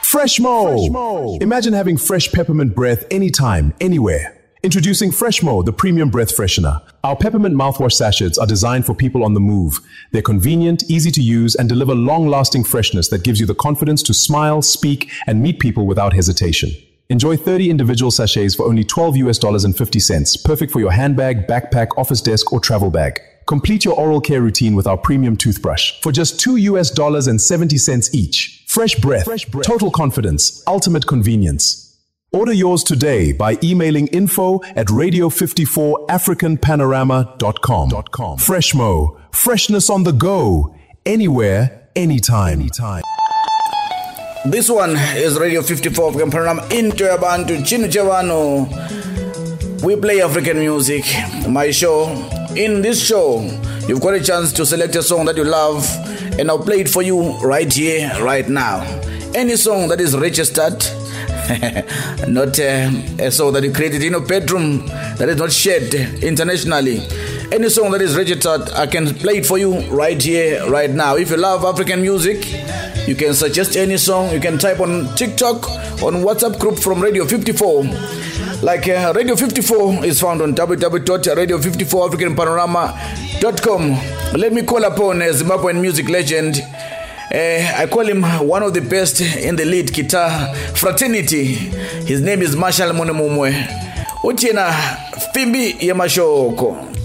Freshmo. Imagine having fresh peppermint breath anytime, anywhere. Introducing Freshmo, the premium breath freshener. Our peppermint mouthwash sachets are designed for people on the move. They're convenient, easy to use, and deliver long-lasting freshness that gives you the confidence to smile, speak, and meet people without hesitation. Enjoy 30 individual sachets for only $12.50. Perfect for your handbag, backpack, office desk, or travel bag. Complete your oral care routine with our premium toothbrush for just $2.70 each. Fresh breath, total confidence, ultimate convenience. Order yours today by emailing info@radio54africanpanorama.com. Freshmo, freshness on the go, anywhere, anytime. This one is Radio 54 African Panorama into Abantu Chinu Chavano. We play African music. My show. In this show, you've got a chance to select a song that you love, and I'll play it for you right here, right now. Any song that is registered, not a song that you created in your bedroom that is not shared internationally. Any song that is registered, I can play it for you right here, right now. If you love African music, you can suggest any song. You can type on TikTok, on WhatsApp group from Radio 54. Like Radio 54 is found on www.radio54africanpanorama.com. Let me call upon a Zimbabwean music legend. I call him one of the best in the lead guitar fraternity. His name is Marshall Monemumwe. Uchina Fimbi Yamashoko.